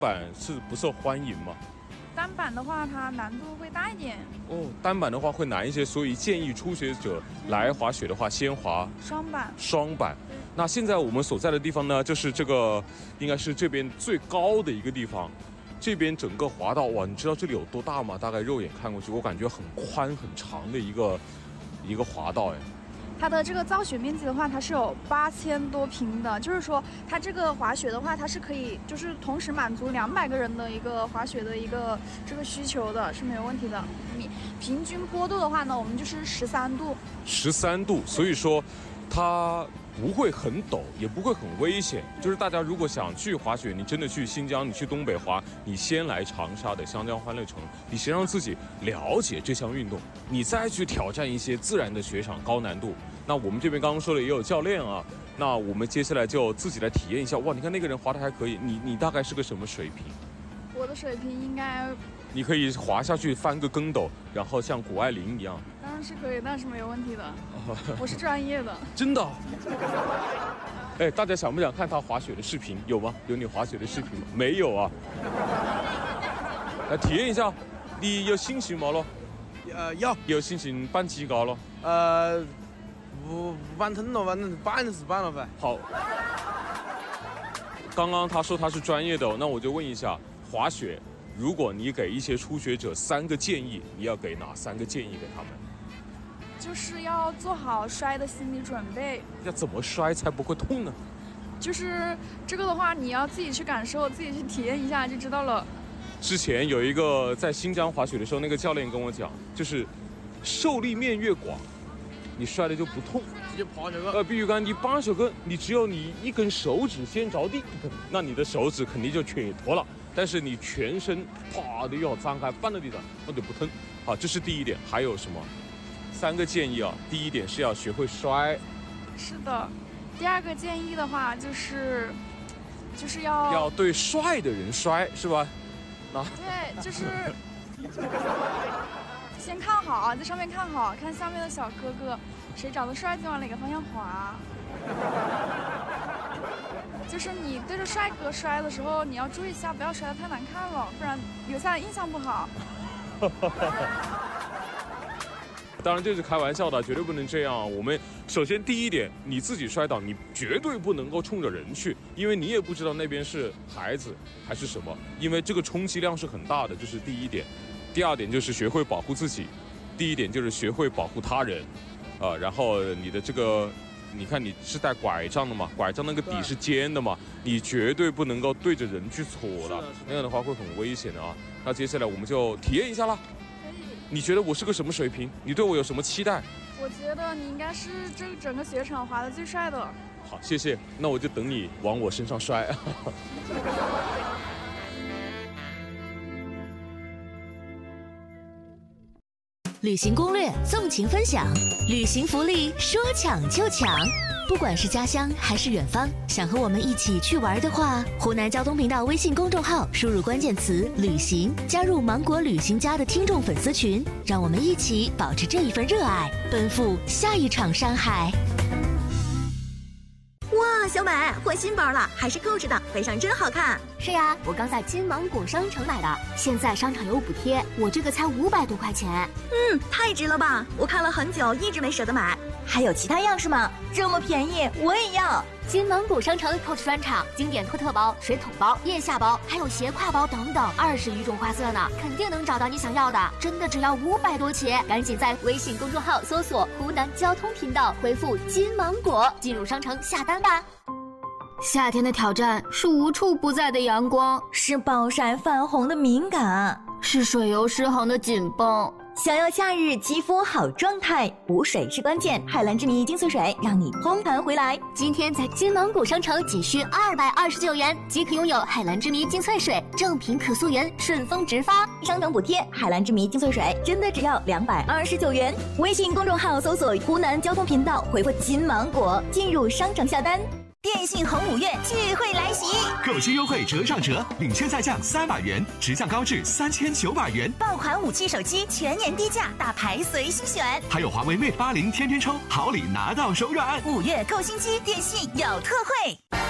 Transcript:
板是不受欢迎吗？ 单板的话，它难度会大一点。 哦，单板的话会难一些，所以建议初学者来滑雪的话，先滑双板。那现在我们所在的地方呢，就是这个应该是这边最高的一个地方。这边整个滑道，哇，你知道这里有多大吗？大概肉眼看过去，我感觉很宽很长的一个滑道，哎。 它的这个造雪面积的话，它是有8000多平的，就是说它这个滑雪的话，它是可以就是同时满足200个人的一个滑雪的一个这个需求的，是没有问题的。平均坡度的话呢，我们就是13度，13 度，所以说它不会很陡，也不会很危险。就是大家如果想去滑雪，你真的去新疆，你去东北滑，你先来长沙的湘江欢乐城，你先让自己了解这项运动，你再去挑战一些自然的雪场高难度。那我们这边刚刚说了也有教练啊，那我们接下来就自己来体验一下。哇，你看那个人滑得还可以，你大概是个什么水平？ 我的水平应该， 你可以滑下去翻个跟斗，然后像谷爱凌一样。 当然是可以，但是没有问题的。我是专业的。 真的？哎，大家想不想看他滑雪的视频？有吗？有你滑雪的视频吗？没有啊。来体验一下，你有信心吗？咯？有信心扳几高了？ 完成了，反正板是板了呗。 好。刚刚他说他是专业的，那我就问一下，滑雪，如果你给一些初学者3个建议，你要给哪3个建议给他们？ 就是要做好摔的心理准备。 要怎么摔才不会痛呢？ 就是这个的话，你要自己去感受，自己去体验一下就知道了。 之前有一个在新疆滑雪的时候，那个教练跟我讲，就是受力面越广，你摔的就不痛。 直接趴下去。 比如讲你绑手跟，只有你一根手指先着地，那你的手指肯定就瘸脱了。但是你全身啪的要张开放在地上，那就不疼。好，这是第一点。还有什么？3个建议啊。第一点是要学会摔。 是的。第2个建议的话就是要对帅的人摔，是吧？ 对，就是先看好啊，在上面看好，看下面的小哥哥，谁长得帅就往哪个方向滑。就是你对着帅哥摔的时候，你要注意一下，不要摔得太难看了，不然留下的印象不好。 当然这是开玩笑的，绝对不能这样。我们首先第一点，你自己摔倒，你绝对不能够冲着人去，因为你也不知道那边是孩子还是什么，因为这个冲击量是很大的，这是第一点。第2点就是学会保护自己，第1点就是学会保护他人，然后你的这个，你看你是带拐杖的嘛，拐杖那个底是尖的嘛，你绝对不能够对着人去戳的，那样的话会很危险的啊。那接下来我们就体验一下啦。你觉得我是个什么水平？你对我有什么期待？ 我觉得你应该是这个整个雪场滑得最帅的。 好，谢谢。那我就等你往我身上摔。 旅行攻略，纵情分享，旅行福利说抢就抢。不管是家乡还是远方，想和我们一起去玩的话，湖南交通频道微信公众号输入关键词“旅行”，加入芒果旅行家的听众粉丝群，让我们一起保持这一份热爱，奔赴下一场山海。 哇，小美换新包了，还是Coach的，背上真好看。 是呀，我刚在金芒果商城买的，现在商场有补贴，我这个才500多块钱。 太值了吧！我看了很久，一直没舍得买。还有其他样式吗？这么便宜，我也要。 金芒果商城 Coach 专场，经典托特包、水桶包、腋下包，还有斜挎包等等，20余种花色呢，肯定能找到你想要的。真的只要500多起，赶紧在微信公众号搜索“湖南交通频道”，回复“金芒果”进入商城下单吧。 夏天的挑战是无处不在的阳光， 是暴晒泛红的敏感， 是水油失衡的紧绷。 想要夏日肌肤好状态，补水是关键。海蓝之谜精粹水让你通弹回来。 今天在金芒果商城仅需229元即可拥有海蓝之谜精粹水，正品可溯源，顺丰直发。 商城补贴，海蓝之谜精粹水真的只要229元。微信公众号搜索湖南交通频道，回复金芒果进入商城下单。电信红5月聚会来袭， 购机优惠折上折，领券再降300元，直降高至3900元。 爆款5G手机全年低价，大牌随心选。 还有华为 Mate 80天天抽，好礼拿到手软。 5月购新机，电信有特惠。